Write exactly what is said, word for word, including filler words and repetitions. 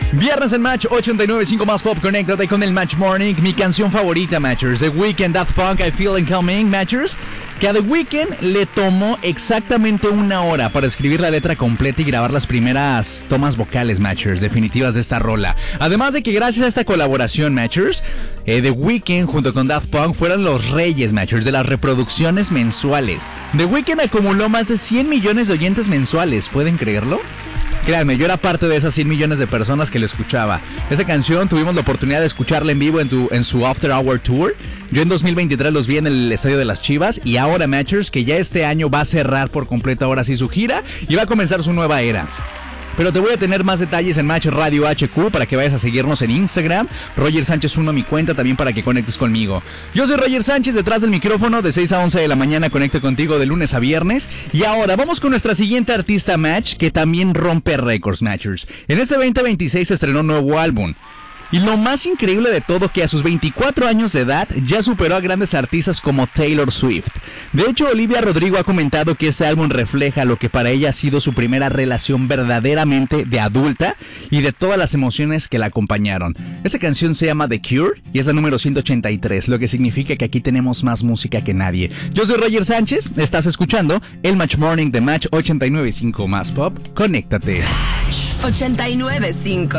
Viernes en Match ochenta y nueve punto cinco más Pop. Conéctate con el Match Morning. Mi canción favorita, Matchers. The Weeknd, Daft Punk, I Feel It Coming, Matchers. Que a The Weeknd le tomó exactamente una hora para escribir la letra completa y grabar las primeras tomas vocales, Matchers, definitivas de esta rola. Además de que gracias a esta colaboración, Matchers, eh, The Weeknd junto con Daft Punk fueron los reyes, Matchers, de las reproducciones mensuales. The Weeknd acumuló más de cien millones de oyentes mensuales, ¿pueden creerlo? Créanme, yo era parte de esas cien millones de personas que lo escuchaba. Esa canción tuvimos la oportunidad de escucharla en vivo en, tu, en su After Hour Tour. Yo en dos mil veintitrés los vi en el Estadio de las Chivas. Y ahora Matchers, que ya este año va a cerrar por completo ahora sí su gira y va a comenzar su nueva era. Pero te voy a tener más detalles en Match Radio H Q para que vayas a seguirnos en Instagram. Roger Sánchez uno, mi cuenta, también para que conectes conmigo. Yo soy Roger Sánchez, detrás del micrófono, de seis a once de la mañana conecto contigo de lunes a viernes. Y ahora vamos con nuestra siguiente artista, Match, que también rompe récords, Matchers. En este veinte veintiséis se estrenó un nuevo álbum. Y lo más increíble de todo, que a sus veinticuatro años de edad ya superó a grandes artistas como Taylor Swift. De hecho, Olivia Rodrigo ha comentado que este álbum refleja lo que para ella ha sido su primera relación verdaderamente de adulta y de todas las emociones que la acompañaron. Esa canción se llama The Cure y es la número ciento ochenta y tres, lo que significa que aquí tenemos más música que nadie. Yo soy Roger Sánchez, estás escuchando el Match Morning de Match ochenta y nueve punto cinco más Pop. Conéctate. ochenta y nueve punto cinco.